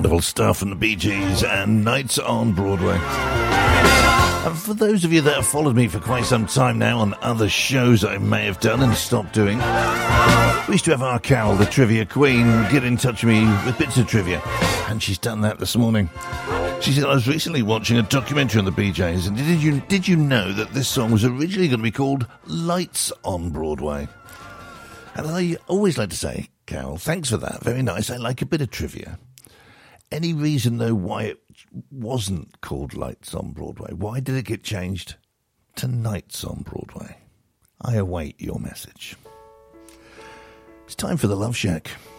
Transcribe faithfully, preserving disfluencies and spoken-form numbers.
Wonderful stuff from the Bee Gees and Nights on Broadway. And for those of you that have followed me for quite some time now on other shows I may have done and stopped doing, we used to have our Carol, the trivia queen, get in touch with me with bits of trivia. And she's done that this morning. She said, I was recently watching a documentary on the Bee Gees, and did you, did you know that this song was originally going to be called Lights on Broadway? And I always like to say, Carol, thanks for that. Very nice. I like a bit of trivia. Any reason, though, why it wasn't called Lights on Broadway? Why did it get changed to Nights on Broadway? I await your message. It's time for the Love Shack.